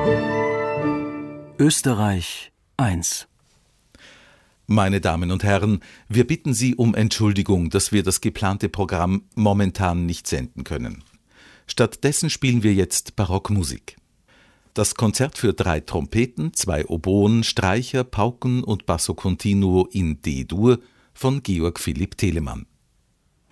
Österreich 1. Meine Damen und Herren, wir bitten Sie um Entschuldigung, dass wir das geplante Programm momentan nicht senden können. Stattdessen spielen wir jetzt Barockmusik. Das Konzert für 3 Trompeten, 2 Oboen, Streicher, Pauken und Basso Continuo in D-Dur von Georg Philipp Telemann.